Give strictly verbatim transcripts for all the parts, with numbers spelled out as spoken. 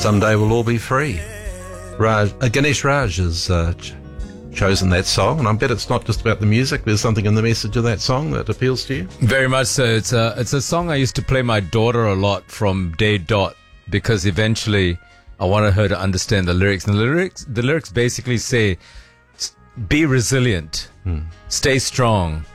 Someday we'll all be free. Raj, uh, Ganesh Raj has uh, ch- chosen that song, and I bet it's not just about the music. There's something in the message of that song that appeals to you. Very much so. It's a it's a song I used to play my daughter a lot from day dot, because eventually I wanted her to understand the lyrics. And the lyrics the lyrics basically say, "Be resilient, hmm. stay strong,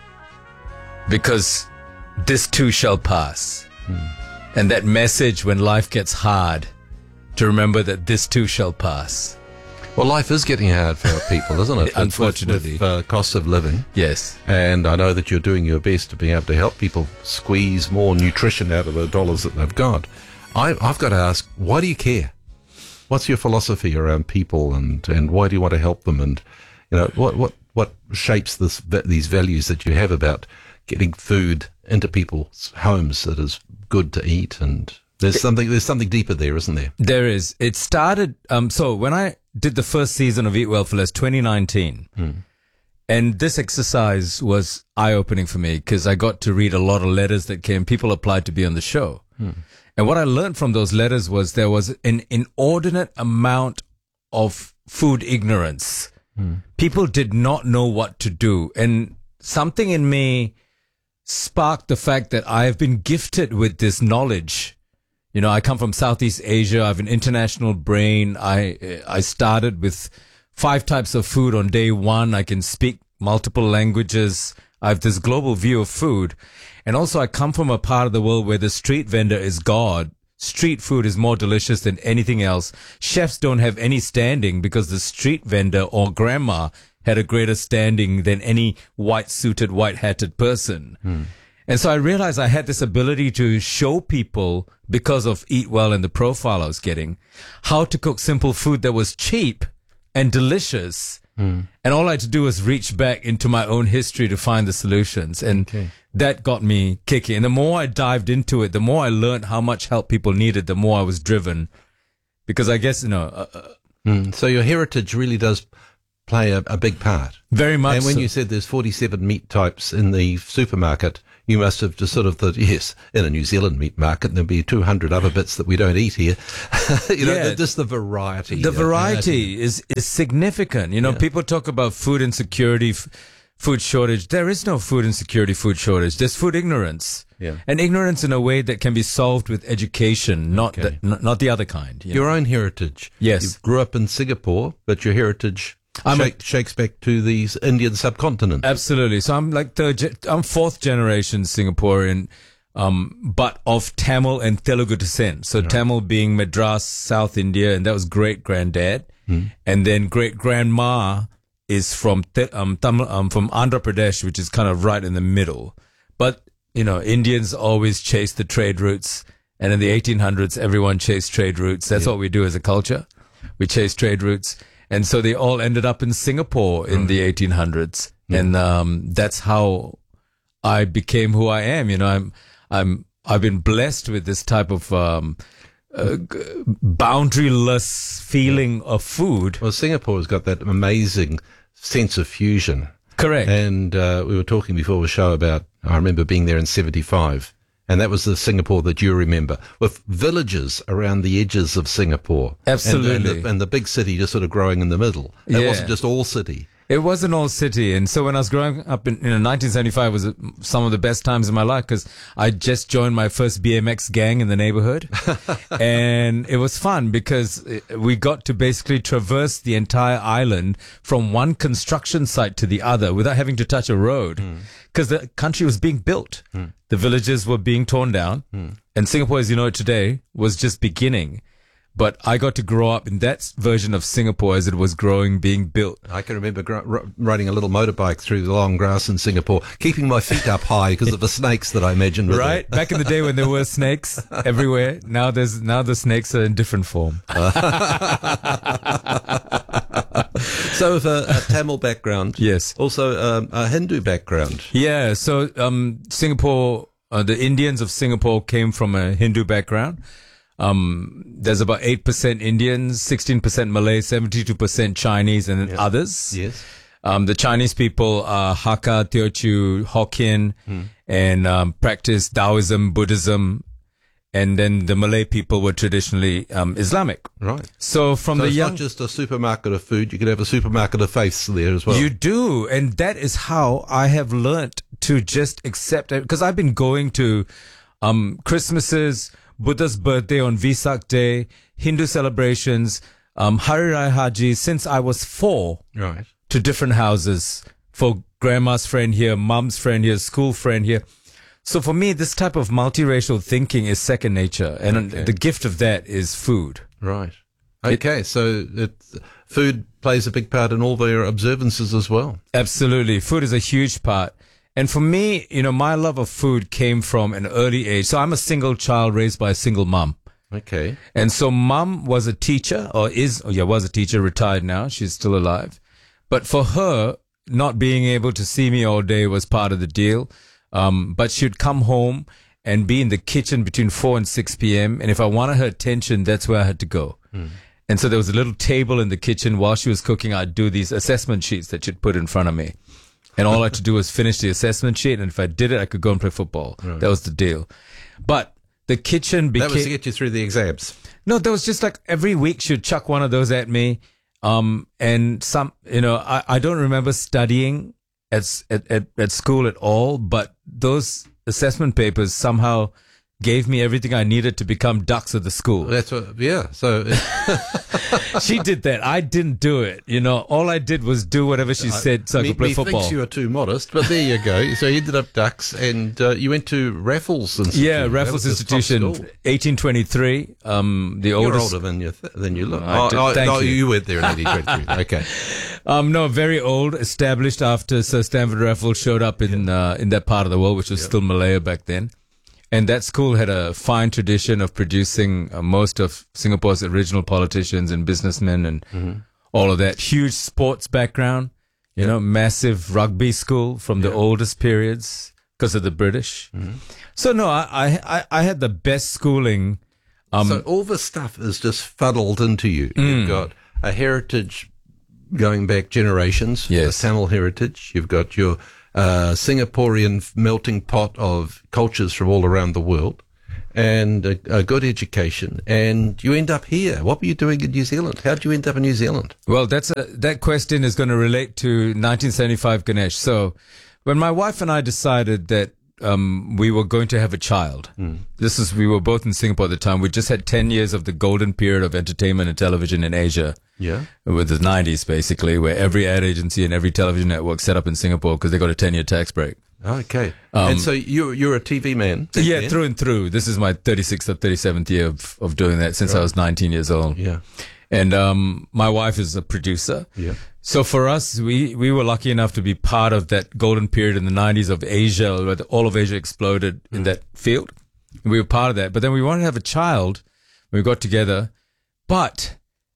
because this too shall pass." Hmm. And that message when life gets hard, to remember that this too shall pass. Well, life is getting hard for people, isn't it? Unfortunately. With, with uh, cost of living. Yes. And I know that you're doing your best to be able to help people squeeze more nutrition out of the dollars that they've got. I, I've got to ask, why do you care? What's your philosophy around people, and, and why do you want to help them? And, you know, what, what, what shapes this, these values that you have about getting food into people's homes that is good to eat? And there's something, there's something deeper there, isn't there? There is. It started, um, so when I did the first season of Eat Well for Less, twenty nineteen, hmm. and this exercise was eye-opening for me, because I got to read a lot of letters that came. People applied to be on the show. Hmm. And what I learned from those letters was there was an inordinate amount of food ignorance. Hmm. People did not know what to do. And something in me sparked the fact that I have been gifted with this knowledge. You know, I come from Southeast Asia. I have an international brain. I I started with five types of food on day one. I can speak multiple languages. I have this global view of food. And also I come from a part of the world where the street vendor is God. Street food is more delicious than anything else. Chefs don't have any standing because the street vendor or grandma had a greater standing than any white-suited, white-hatted person. Hmm. And so I realized I had this ability to show people, because of Eat Well and the profile I was getting, how to cook simple food that was cheap and delicious. Mm. And all I had to do was reach back into my own history to find the solutions. And okay. that got me kicking. And the more I dived into it, the more I learned how much help people needed, the more I was driven. Because I guess, you know... Uh, mm. So your heritage really does play a, a big part. Very much. And when so. you said there's forty-seven meat types in the supermarket, you must have just sort of thought, yes, in a New Zealand meat market, there'll be two hundred other bits that we don't eat here. you know, yeah. just the variety. The variety is, is significant. You know, yeah. people talk about food insecurity, f- food shortage. There is no food insecurity, food shortage. There's food ignorance. Yeah. And ignorance in a way that can be solved with education, not okay. the, n- not the other kind. You your know? own heritage. Yes. You grew up in Singapore, but your heritage... Shake, a, shakes back to the Indian subcontinent. Absolutely. So I'm like third, I'm fourth generation Singaporean, um, but of Tamil and Telugu descent. So right. Tamil being Madras, South India, and that was great granddad, hmm. and then great grandma is from um, Tamil, um, from Andhra Pradesh, which is kind of right in the middle. But you know, Indians always chase the trade routes, and in the eighteen hundreds, everyone chased trade routes. That's yeah. what we do as a culture. We chase trade routes. And so they all ended up in Singapore in mm. the eighteen hundreds. Mm. And, um, that's how I became who I am. You know, I'm, I'm, I've been blessed with this type of, um, uh, boundaryless feeling of food. Well, Singapore's got that amazing sense of fusion. Correct. And, uh, we were talking before the show about, I remember being there in seventy-five. And that was the Singapore that you remember, with villages around the edges of Singapore. Absolutely. And, and, the, and the big city just sort of growing in the middle. It yeah. wasn't just all city. It wasn't all city. And so when I was growing up in, you know, nineteen seventy-five was some of the best times in my life, because I just joined my first B M X gang in the neighborhood. And it was fun because we got to basically traverse the entire island from one construction site to the other without having to touch a road, because mm. the country was being built. Mm. The villages were being torn down. Mm. And Singapore, as you know it today, was just beginning. But I got to grow up in that version of Singapore as it was growing, being built. I can remember gr- r- riding a little motorbike through the long grass in Singapore, keeping my feet up high because of the snakes that I imagined. Right, back in the day when there were snakes everywhere. Now there's now the snakes are in different form. So with a, a Tamil background, yes, also um, a Hindu background. Yeah, so um, Singapore, uh, the Indians of Singapore came from a Hindu background. Um, there's about eight percent Indians, sixteen percent Malay, seventy-two percent Chinese, and then yeah. others. Yes. Um, the Chinese people are Hakka, Teochew, Hokkien, hmm. and um, practice Taoism, Buddhism. and then the Malay people were traditionally um, Islamic. Right. So from So the it's young, not just a supermarket of food. You could have a supermarket of faiths there as well. you do, and that is how I have learnt to just accept it, because I've been going to um, Christmases, Buddha's birthday on Vesak Day, Hindu celebrations, um, Hari Raya Haji since I was four, Right. to different houses for grandma's friend here, mum's friend here, school friend here. So for me, this type of multiracial thinking is second nature, and Okay. the gift of that is food. Right. Okay. so it, food plays a big part in all their observances as well. Absolutely. Food is a huge part. And for me, you know, my love of food came from an early age. So I'm a single child raised by a single mum. Okay. And so mum was a teacher, or is, oh yeah, was a teacher, retired now. She's still alive. But for her, not being able to see me all day was part of the deal. Um, but she'd come home and be in the kitchen between four and six p.m. And if I wanted her attention, that's where I had to go. Mm. And so there was a little table in the kitchen. While she was cooking, I'd do these assessment sheets that she'd put in front of me. And all I had to do was finish the assessment sheet. And if I did it, I could go and play football. Right. That was the deal. But the kitchen became... That was to get you through the exams. No, there was just like every week she'd chuck one of those at me. Um, and some, you know, I, I don't remember studying at, at, at, at school at all, but those assessment papers somehow gave me everything I needed to become dux of the school. That's what, yeah. So she did that. I didn't do it. You know, all I did was do whatever she said so I could play me football. Thinks you were too modest, but there you go. So you ended up dux, and uh, you went to Raffles Institute. Yeah, Raffles Institution, eighteen twenty-three. Um, the You're oldest. older than you th- than you look. I oh, did, oh, thank no, you. you went there in eighteen twenty-three. Okay. Um, no, very old, established after Sir Stanford Raffles showed up in yeah. uh, in that part of the world, which was yeah. still Malaya back then. And that school had a fine tradition of producing uh, most of Singapore's original politicians and businessmen and mm-hmm. all of that. Huge sports background, you yep. know, massive rugby school from the yep. oldest periods because of the British. Mm-hmm. So no, I, I I had the best schooling. Um, so all this stuff is just fuddled into you. Mm. You've got a heritage going back generations, yes. the Tamil heritage. You've got your uh, Singaporean melting pot of cultures from all around the world, and a, a good education. And you end up here. What were you doing in New Zealand? How did you end up in New Zealand? Well, that's a, that question is going to relate to nineteen seventy-five, Ganesh. So when my wife and I decided that Um, we were going to have a child. Mm. This is, we were both in Singapore at the time. We just had ten years of the golden period of entertainment and television in Asia. Yeah. With the nineties, basically, where every ad agency and every television network set up in Singapore because they got a ten year tax break. Okay. Um, and so you're, you're a T V man? Yeah, then? through and through. This is my thirty-sixth or thirty-seventh year of, of doing that since right. I was nineteen years old. Yeah. And, um, my wife is a producer. Yeah. So for us, we, we were lucky enough to be part of that golden period in the nineties of Asia, where all of Asia exploded in mm. that field. We were part of that. But then we wanted to have a child. We got together. But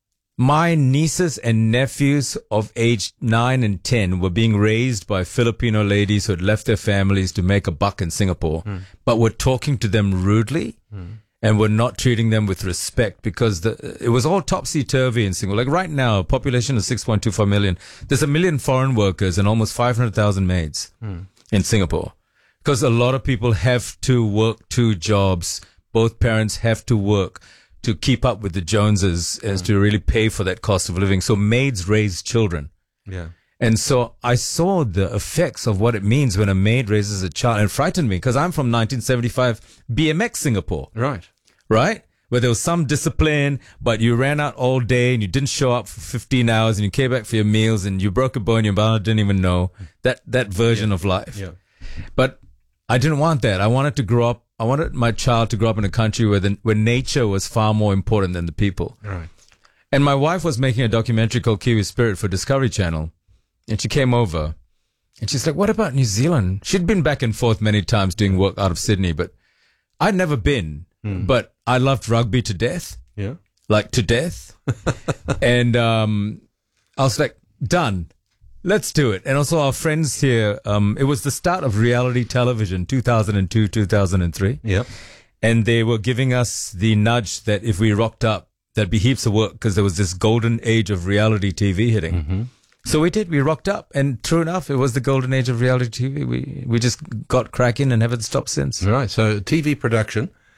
my nieces and nephews of age nine and ten were being raised by Filipino ladies who had left their families to make a buck in Singapore, mm. but were talking to them rudely. Mm. And we're not treating them with respect because the, it was all topsy-turvy in Singapore. Like right now, a population of six point two four million. There's a million foreign workers and almost five hundred thousand maids mm. in Singapore. Because a lot of people have to work two jobs. Both parents have to work to keep up with the Joneses as mm. to really pay for that cost of living. So maids raise children. Yeah. And so I saw the effects of what it means when a maid raises a child, and it frightened me because I'm from nineteen seventy-five B M X Singapore. Right. Right? Where there was some discipline, but you ran out all day and you didn't show up for fifteen hours and you came back for your meals and you broke a bone, your mother didn't even know. That, that version yeah. of life. Yeah. But I didn't want that. I wanted to grow up, I wanted my child to grow up in a country where the, where nature was far more important than the people. Right. And my wife was making a documentary called Kiwi Spirit for Discovery Channel. And she came over and she's like, what about New Zealand? She'd been back and forth many times doing work out of Sydney, but I'd never been. Mm. But I loved rugby to death. Yeah. Like to death. And um, I was like, done. Let's do it. And also our friends here, um, it was the start of reality television, two thousand two, two thousand three. Yeah. And they were giving us the nudge that if we rocked up, there'd be heaps of work because there was this golden age of reality T V hitting. Mm-hmm. So we did. We rocked up, and true enough, it was the golden age of reality T V. We we just got cracking and haven't stopped since. Right. So T V production.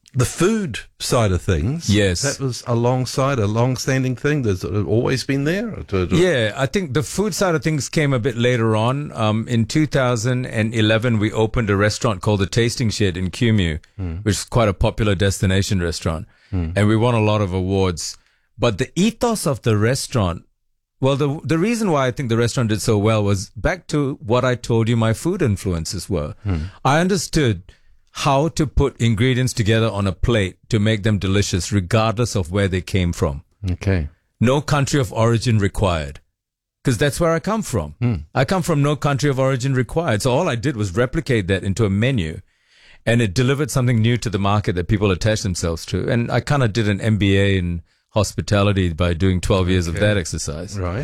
the food side of things, Yes. that was alongside a long-standing thing. There's always been there. Yeah, I think the food side of things came a bit later on. Um, in two thousand eleven, we opened a restaurant called the Tasting Shed in Cumu, mm. which is quite a popular destination restaurant. Mm. And we won a lot of awards. But the ethos of the restaurant, well, the the reason why I think the restaurant did so well was back to what I told you my food influences were. Mm. I understood how to put ingredients together on a plate to make them delicious, regardless of where they came from. Okay. No country of origin required. Because that's where I come from. Mm. I come from no country of origin required. So all I did was replicate that into a menu, and it delivered something new to the market that people attach themselves to. And I kind of did an M B A in hospitality by doing twelve years okay. of that exercise. Right.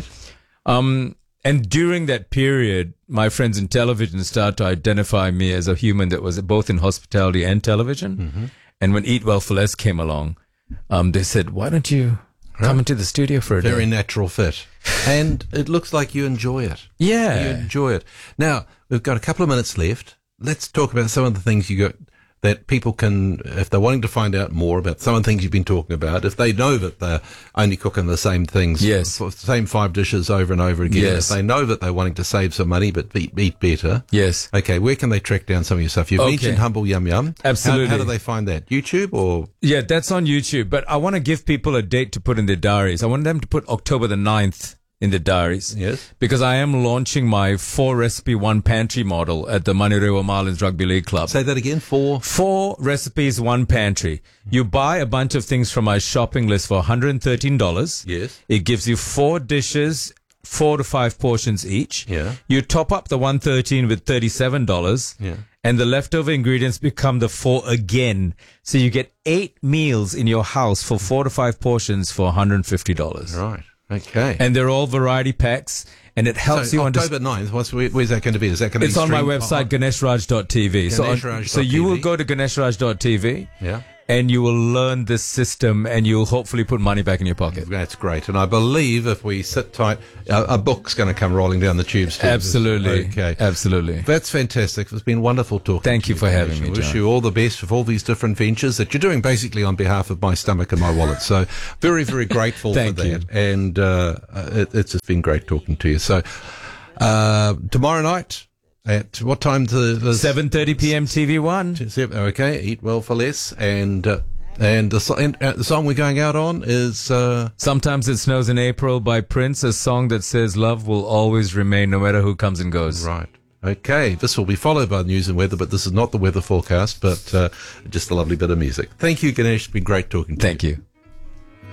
Um, and during that period, my friends in television started to identify me as a human that was both in hospitality and television. Mm-hmm. And when Eat Well for Less came along, um, they said, why don't you right. come into the studio for a Very day? Very natural fit. And it looks like you enjoy it. Yeah. You enjoy it. Now, we've got a couple of minutes left. Let's talk about some of the things you got that people can, if they're wanting to find out more about some of the things you've been talking about, if they know that they're only cooking the same things, yes. the same five dishes over and over again, yes. if they know that they're wanting to save some money but eat, eat better, yes. okay, where can they track down some of your stuff? You've okay. mentioned Humble Yum Yum. Absolutely. How, how do they find that? YouTube or? Yeah, that's on YouTube. But I want to give people a date to put in their diaries. I want them to put October the ninth in the diaries. Yes. Because I am launching my four recipe, one pantry model at the Manurewa Marlins Rugby League Club. Say that again. Four. Four recipes, one pantry. You buy a bunch of things from my shopping list for one hundred thirteen dollars. Yes. It gives you four dishes, four to five portions each. Yeah. You top up the one hundred thirteen dollars with thirty-seven dollars. Yeah. And the leftover ingredients become the four again. So you get eight meals in your house for four to five portions for one hundred fifty dollars. Right. Okay. And they're all variety packs, and it helps so you October understand. ninth, what's, where, where's that going to be? Is that going to It's be on my streamed? website, ganesh raj dot t v. So, on, ganesh raj dot t v. so you will go to ganesh raj dot t v. Yeah. And you will learn this system, and you'll hopefully put money back in your pocket. That's great. And I believe if we sit tight, a, a book's going to come rolling down the tubes too. Absolutely. Okay. Absolutely. That's fantastic. It's been wonderful talking Thank to you you for having I me, wish John. you all the best with all these different ventures that you're doing basically on behalf of my stomach and my wallet. So very, very grateful Thank for that. you. And uh, it, it's just been great talking to you. So uh, tomorrow night, at what time? To the seven thirty p.m. T V one. Okay, Eat Well for Less, and uh, and the, so- and, uh, the song we're going out on is uh, Sometimes It Snows in April by Prince, a song that says love will always remain no matter who comes and goes. right. Okay, this will be followed by the news and weather, but this is not the weather forecast, but uh, just a lovely bit of music. Thank you, Ganesh. It's been great talking to Thank you. you.